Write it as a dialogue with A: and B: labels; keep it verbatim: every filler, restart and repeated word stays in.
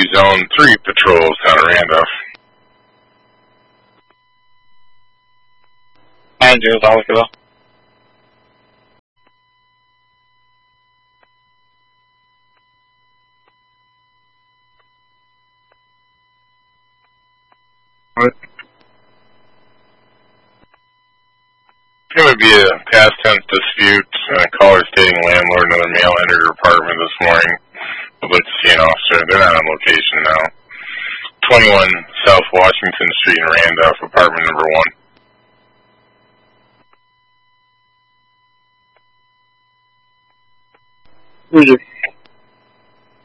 A: Zone three patrols out of Randolph.
B: nine zero Dollar Kilo.
A: It's going to be a past tense dispute. A caller stating landlord and another male entered her apartment this morning. Would like to see an officer. They're not on location now. twenty-one South Washington Street in Randolph, apartment number one.
B: Who's it?